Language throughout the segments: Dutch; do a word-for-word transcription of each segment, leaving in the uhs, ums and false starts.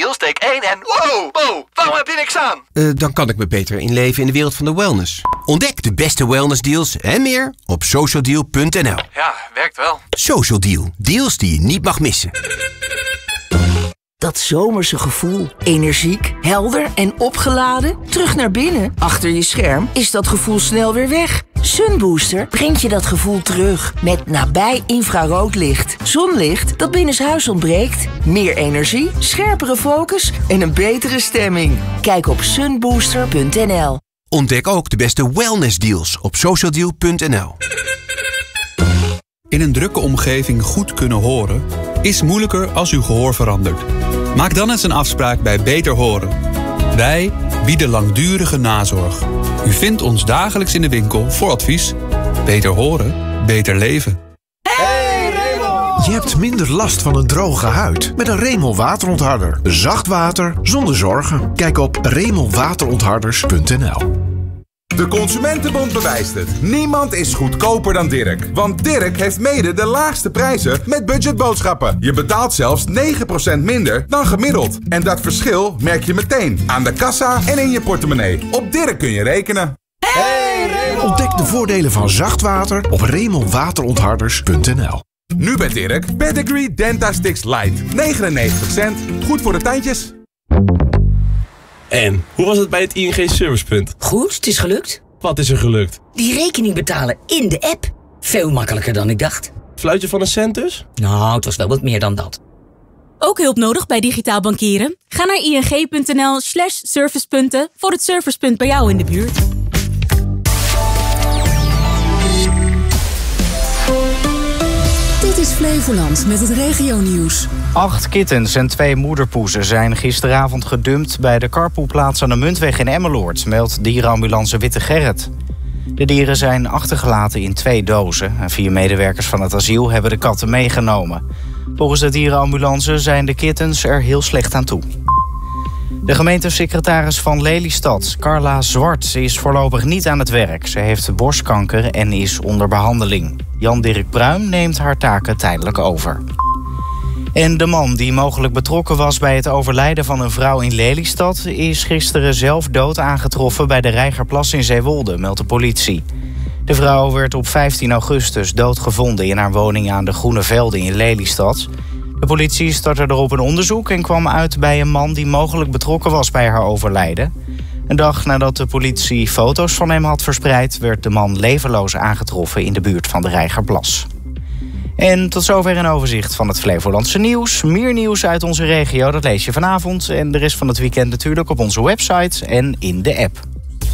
deal, steek één en wow, wow, waarom heb je niks aan? Uh, dan kan ik me beter inleven in de wereld van de wellness. Ontdek de beste wellnessdeals en meer op socialdeal punt n l. Ja, werkt wel. Social Deal. Deals die je niet mag missen. Dat zomerse gevoel. Energiek, helder en opgeladen. Terug naar binnen. Achter je scherm is dat gevoel snel weer weg. Sunbooster brengt je dat gevoel terug. Met nabij infraroodlicht. Zonlicht dat binnenshuis ontbreekt. Meer energie, scherpere focus en een betere stemming. Kijk op sunbooster punt n l. Ontdek ook de beste wellnessdeals op socialdeal punt n l. In een drukke omgeving goed kunnen horen is moeilijker als uw gehoor verandert. Maak dan eens een afspraak bij Beter Horen. Wij bieden langdurige nazorg. U vindt ons dagelijks in de winkel voor advies. Beter horen, beter leven. Hey Remel! Je hebt minder last van een droge huid met een Remel waterontharder. Zacht water zonder zorgen. Kijk op remel waterontharders punt n l. De Consumentenbond bewijst het. Niemand is goedkoper dan Dirk. Want Dirk heeft mede de laagste prijzen met budgetboodschappen. Je betaalt zelfs negen procent minder dan gemiddeld. En dat verschil merk je meteen aan de kassa en in je portemonnee. Op Dirk kun je rekenen. Hey, Remel! Ontdek de voordelen van zacht water op remel waterontharders punt n l. Nu bij Dirk, Pedigree Dentastix Light. negenennegentig cent. Goed voor de tandjes. En, hoe was het bij het I N G Servicepunt? Goed, het is gelukt. Wat is er gelukt? Die rekening betalen in de app. Veel makkelijker dan ik dacht. Fluitje van een cent dus? Nou, het was wel wat meer dan dat. Ook hulp nodig bij digitaal bankieren? Ga naar ing punt n l slash servicepunten voor het servicepunt bij jou in de buurt. Dit is Flevoland met het regionieuws. Acht kittens en twee moederpoezen zijn gisteravond gedumpt bij de carpoolplaats aan de Muntweg in Emmeloord, meldt dierenambulance Witte Gerrit. De dieren zijn achtergelaten in twee dozen en vier medewerkers van het asiel hebben de katten meegenomen. Volgens de dierenambulance zijn de kittens er heel slecht aan toe. De gemeentesecretaris van Lelystad, Carla Zwart, is voorlopig niet aan het werk. Ze heeft borstkanker en is onder behandeling. Jan-Dirk Pruim neemt haar taken tijdelijk over. En de man die mogelijk betrokken was bij het overlijden van een vrouw in Lelystad is gisteren zelf dood aangetroffen bij de Reigerplas in Zeewolde, meldt de politie. De vrouw werd op vijftien augustus doodgevonden in haar woning aan de Groene Velden in Lelystad. De politie startte erop een onderzoek en kwam uit bij een man die mogelijk betrokken was bij haar overlijden. Een dag nadat de politie foto's van hem had verspreid, werd de man levenloos aangetroffen in de buurt van de Reigerplas. En tot zover een overzicht van het Flevolandse nieuws. Meer nieuws uit onze regio, dat lees je vanavond en de rest van het weekend natuurlijk op onze website en in de app.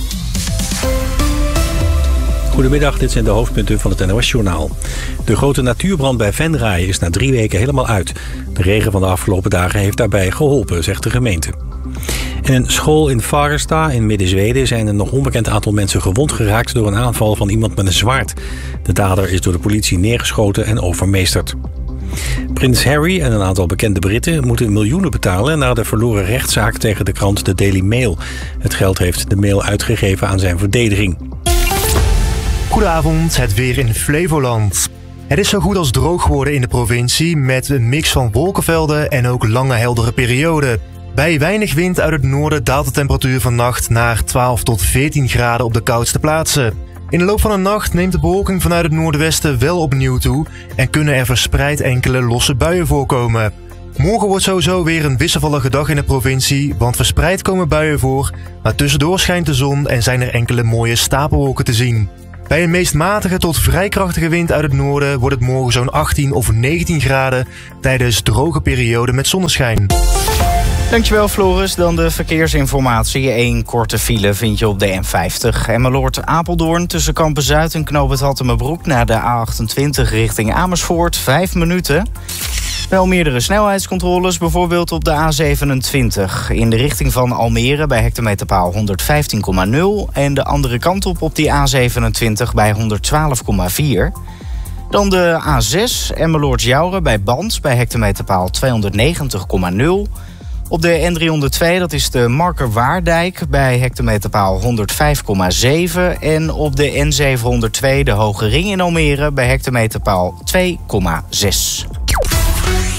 Goedemiddag, dit zijn de hoofdpunten van het N O S-journaal. De grote natuurbrand bij Venray is na drie weken helemaal uit. De regen van de afgelopen dagen heeft daarbij geholpen, zegt de gemeente. In een school in Fagersta in Midden-Zweden zijn een nog onbekend aantal mensen gewond geraakt door een aanval van iemand met een zwaard. De dader is door de politie neergeschoten en overmeesterd. Prins Harry en een aantal bekende Britten moeten miljoenen betalen na de verloren rechtszaak tegen de krant The Daily Mail. Het geld heeft de Mail uitgegeven aan zijn verdediging. Goedenavond, het weer in Flevoland. Het is zo goed als droog geworden in de provincie met een mix van wolkenvelden en ook lange heldere perioden. Bij weinig wind uit het noorden daalt de temperatuur vannacht naar twaalf tot veertien graden op de koudste plaatsen. In de loop van de nacht neemt de bewolking vanuit het noordwesten wel opnieuw toe en kunnen er verspreid enkele losse buien voorkomen. Morgen wordt sowieso weer een wisselvallige dag in de provincie, want verspreid komen buien voor, maar tussendoor schijnt de zon en zijn er enkele mooie stapelwolken te zien. Bij een meest matige tot vrij krachtige wind uit het noorden wordt het morgen zo'n achttien of negentien graden tijdens droge perioden met zonneschijn. Dankjewel Floris, dan de verkeersinformatie. Eén korte file vind je op de N vijftig. Emmeloord-Apeldoorn tussen Kampen-Zuid en Knoop het Hattemerbroek naar de A achtentwintig richting Amersfoort, vijf minuten. Wel meerdere snelheidscontroles, bijvoorbeeld op de A zevenentwintig. In de richting van Almere bij hectometerpaal honderdvijftien komma nul... en de andere kant op op die A zevenentwintig bij honderdtwaalf komma vier. Dan de A zes, Emmeloord-Jouren bij Band bij hectometerpaal tweehonderdnegentig komma nul... Op de N driehonderdtwee, dat is de Markerwaardijk bij hectometerpaal honderdvijf komma zeven. En op de N zevenhonderdtwee, de Hoge Ring in Almere bij hectometerpaal twee komma zes.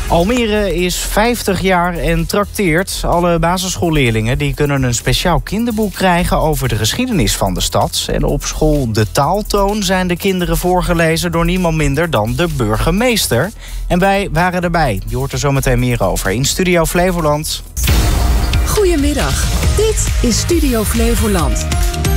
Almere is vijftig jaar en trakteert. Alle basisschoolleerlingen die kunnen een speciaal kinderboek krijgen over de geschiedenis van de stad. En op school De Taaltoon zijn de kinderen voorgelezen door niemand minder dan de burgemeester. En wij waren erbij. Je hoort er zo meteen meer over in Studio Flevoland. Goedemiddag, dit is Studio Flevoland.